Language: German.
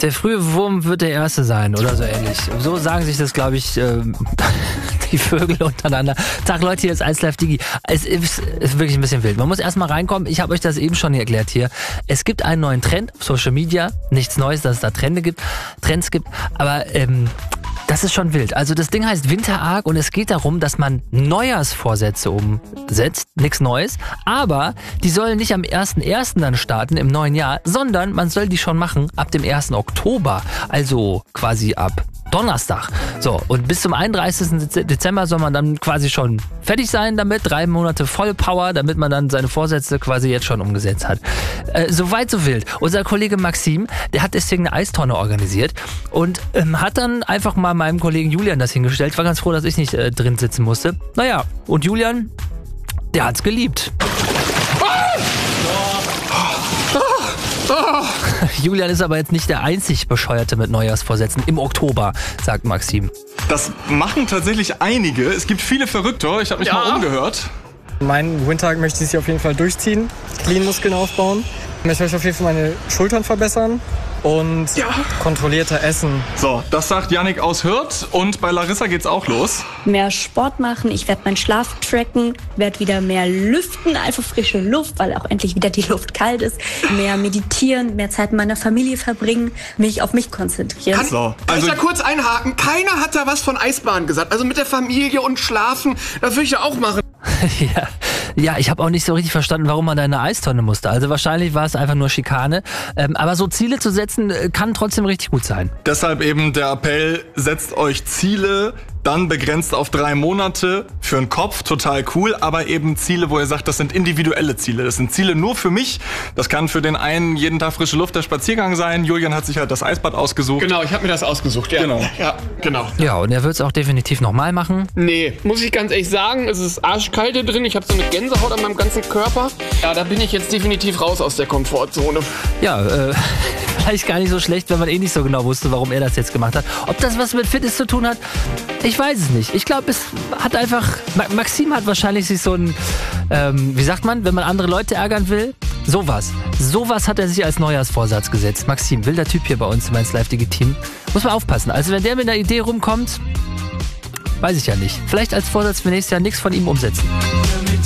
Der frühe Wurm wird der Erste sein oder so ähnlich. So sagen sich das, glaube ich, die Vögel untereinander. Tag Leute, hier ist 1Live Digi. Es ist wirklich ein bisschen wild. Man muss erstmal reinkommen. Ich habe euch das eben schon erklärt hier. Es gibt einen neuen Trend auf Social Media. Nichts Neues, dass es da Trends gibt. Aber das ist schon wild. Also das Ding heißt Winterarg und es geht darum, dass man Neujahrsvorsätze umsetzt. Nichts Neues. Aber die sollen nicht am 1.1. dann starten im neuen Jahr, sondern man soll die schon machen ab dem 1. Oktober. Also quasi ab Donnerstag. So, und bis zum 31. Dezember soll man dann quasi schon fertig sein damit. 3 Monate voll Power, damit man dann seine Vorsätze quasi jetzt schon umgesetzt hat. Soweit so wild. Unser Kollege Maxim, der hat deswegen eine Eistonne organisiert und hat dann einfach mal meinem Kollegen Julian das hingestellt. Ich war ganz froh, dass ich nicht drin sitzen musste. Naja, und Julian, der hat's geliebt. Julian ist aber jetzt nicht der einzig Bescheuerte mit Neujahrsvorsätzen im Oktober, sagt Maxim. Das machen tatsächlich einige. Es gibt viele Verrückte. Ich habe mich mal umgehört. Meinen Wintertag möchte ich auf jeden Fall durchziehen, Clean-Muskeln aufbauen. Ich möchte auf jeden Fall meine Schultern verbessern und kontrollierter essen. So, das sagt Yannick aus Hürth und bei Larissa geht's auch los. Mehr Sport machen, ich werde meinen Schlaf tracken, werde wieder mehr lüften, einfach frische Luft, weil auch endlich wieder die Luft kalt ist. Mehr meditieren, mehr Zeit mit meiner Familie verbringen, mich auf mich konzentrieren. Kann ich da kurz einhaken? Keiner hat da was von Eisbahn gesagt. Also mit der Familie und Schlafen, das würde ich ja auch machen. Ja, ich habe auch nicht so richtig verstanden, warum man da in eine Eistonne musste. Also wahrscheinlich war es einfach nur Schikane. Aber so Ziele zu setzen, kann trotzdem richtig gut sein. Deshalb eben der Appell, setzt euch Ziele, dann begrenzt auf 3 Monate. Für den Kopf total cool, aber eben Ziele, wo ihr sagt, das sind individuelle Ziele. Das sind Ziele nur für mich. Das kann für den einen jeden Tag frische Luft, der Spaziergang sein. Julian hat sich halt das Eisbad ausgesucht. Genau, ich habe mir das ausgesucht, ja. Genau. Ja, genau. Ja, und er wird es auch definitiv nochmal machen. Nee, muss ich ganz ehrlich sagen, es ist arschkalt hier drin. Ich habe so eine Gänsehaut an meinem ganzen Körper. Ja, da bin ich jetzt definitiv raus aus der Komfortzone. Ja, vielleicht gar nicht so schlecht, wenn man nicht so genau wusste, warum er das jetzt gemacht hat. Ob das was mit Fitness zu tun hat, ich weiß es nicht. Ich glaube, es hat einfach... Maxim hat wahrscheinlich sich so ein... wie sagt man, wenn man andere Leute ärgern will? Sowas hat er sich als Neujahrsvorsatz gesetzt. Maxim, wilder Typ hier bei uns im 1Live Digi Team. Muss man aufpassen. Also wenn der mit einer Idee rumkommt, weiß ich ja nicht. Vielleicht als Vorsatz für nächstes Jahr nichts von ihm umsetzen.